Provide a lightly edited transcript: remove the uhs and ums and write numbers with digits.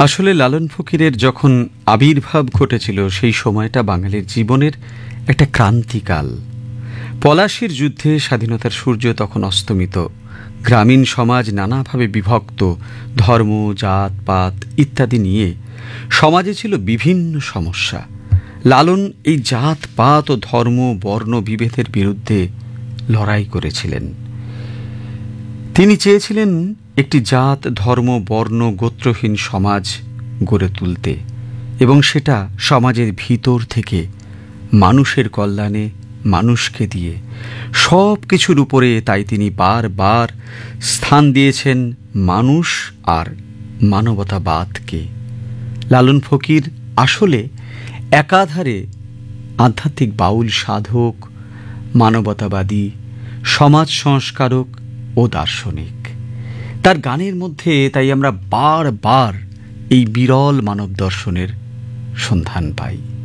আসলে লালন ফকিরের যখন আবির্ভাব ঘটেছিল সেই সময়টা বাঙালির জীবনের একটা ক্রান্তিকাল। পলাশির যুদ্ধে স্বাধীনতার সূর্য তখন অস্তমিত। গ্রামীণ সমাজ নানাভাবে বিভক্ত, ধর্ম, জাত পাত ইত্যাদি নিয়ে সমাজে ছিল বিভিন্ন সমস্যা। লালন এই জাত পাত ও ধর্ম বর্ণ বিভেদের বিরুদ্ধে লড়াই করেছিলেন। তিনি চেয়েছিলেন একটি জাত ধর্ম বর্ণ গোত্রহীন সমাজ গড়ে তুলতে, এবং সেটা সমাজের ভিতর থেকে মানুষের কল্যাণে, মানুষকে দিয়ে সব কিছুর উপরে। তাই তিনি বারবার স্থান দিয়েছেন মানুষ আর মানবতাবাদকে। লালন ফকির আসলে একাধারে আধ্যাত্মিক বাউল সাধক, মানবতাবাদী, সমাজ সংস্কারক ও দার্শনিক। তার গানের মধ্যে তাই আমরা বারবার এই বিরল মানব দর্শনের সন্ধান পাই।